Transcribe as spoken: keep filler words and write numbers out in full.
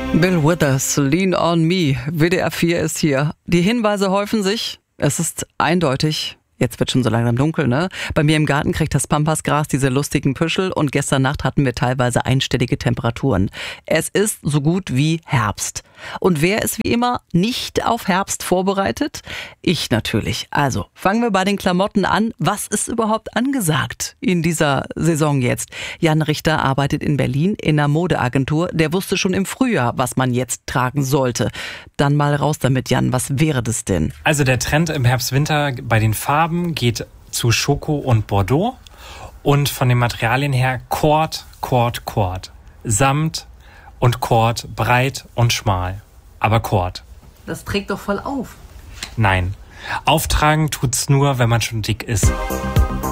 Bill Withers, Lean on Me. W D R vier ist hier. Die Hinweise häufen sich. Es ist eindeutig. Jetzt wird schon so langsam dunkel, ne? Bei mir im Garten kriegt das Pampasgras diese lustigen Püschel und gestern Nacht hatten wir teilweise einstellige Temperaturen. Es ist so gut wie Herbst. Und wer ist wie immer nicht auf Herbst vorbereitet? Ich natürlich. Also, fangen wir bei den Klamotten an. Was ist überhaupt angesagt in dieser Saison jetzt? Jan Richter arbeitet in Berlin in einer Modeagentur. Der wusste schon im Frühjahr, was man jetzt tragen sollte. Dann mal raus damit, Jan. Was wäre das denn? Also der Trend im Herbst-Winter bei den Farben geht zu Schoko und Bordeaux. Und von den Materialien her Kord, Kord, Kord. Samt und Kord, breit und schmal. Aber Kord. Das trägt doch voll auf. Nein. Auftragen tut's nur, wenn man schon dick ist.